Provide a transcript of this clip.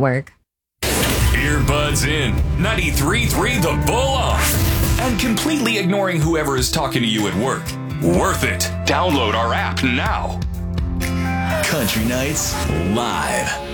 work. Earbuds in, 93.3 The Bull on, and completely ignoring whoever is talking to you at work. Worth it. Download our app now. Country Nights Live.